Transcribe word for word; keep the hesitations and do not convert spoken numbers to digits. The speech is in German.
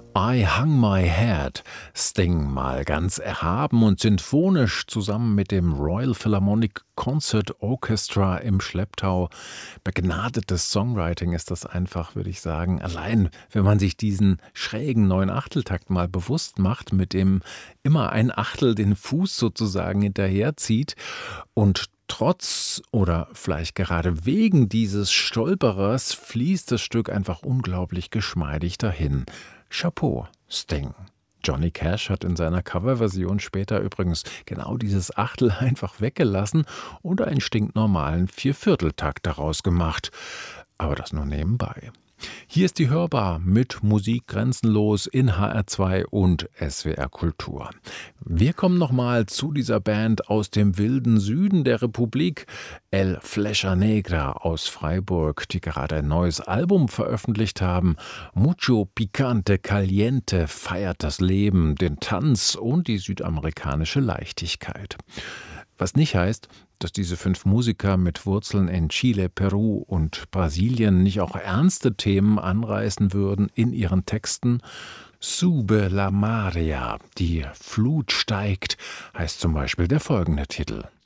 I Hung My Head, Sting mal ganz erhaben und sinfonisch zusammen mit dem Royal Philharmonic Concert Orchestra im Schlepptau. Begnadetes Songwriting ist das einfach, würde ich sagen. Allein, wenn man sich diesen schrägen Neun-Achteltakt mal bewusst macht, mit dem immer ein Achtel den Fuß sozusagen hinterherzieht und trotz oder vielleicht gerade wegen dieses Stolperers fließt das Stück einfach unglaublich geschmeidig dahin. Chapeau, Sting. Johnny Cash hat in seiner Coverversion später übrigens genau dieses Achtel einfach weggelassen und einen stinknormalen Viervierteltakt daraus gemacht. Aber das nur nebenbei. Hier ist die Hörbar mit Musik grenzenlos in H R zwei und S W R Kultur. Wir kommen nochmal zu dieser Band aus dem wilden Süden der Republik, El Flecha Negra aus Freiburg, die gerade ein neues Album veröffentlicht haben. Mucho Picante Caliente feiert das Leben, den Tanz und die südamerikanische Leichtigkeit. Was nicht heißt, dass diese fünf Musiker mit Wurzeln in Chile, Peru und Brasilien nicht auch ernste Themen anreißen würden in ihren Texten. Sube la Marea, die Flut steigt, heißt zum Beispiel der folgende Titel.